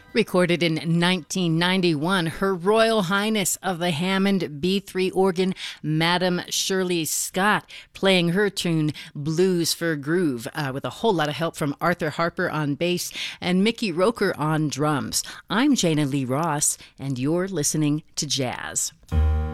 Recorded in 1991, Her Royal Highness of the Hammond B3 organ, Madam Shirley Scott, playing her tune Blues for Groove, with a whole lot of help from Arthur Harper on bass and Mickey Roker on drums. I'm Jana Lee Ross, and you're listening to Jazz.